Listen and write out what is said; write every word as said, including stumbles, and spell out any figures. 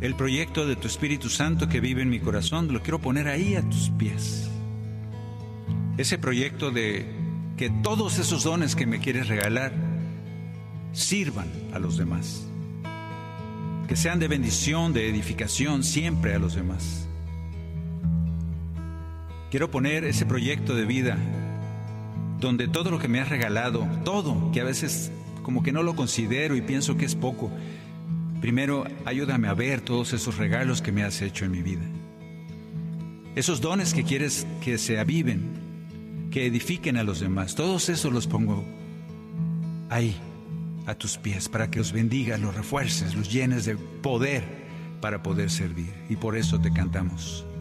el proyecto de tu Espíritu Santo que vive en mi corazón, lo quiero poner ahí a tus pies. Ese proyecto de que todos esos dones que me quieres regalar sirvan a los demás, que sean de bendición, de edificación siempre a los demás. Quiero poner ese proyecto de vida donde todo lo que me has regalado, todo, que a veces como que no lo considero y pienso que es poco, primero ayúdame a ver todos esos regalos que me has hecho en mi vida. Esos dones que quieres que se aviven, que edifiquen a los demás, todos esos los pongo ahí, a tus pies, para que los bendigas, los refuerces, los llenes de poder para poder servir. Y por eso te cantamos.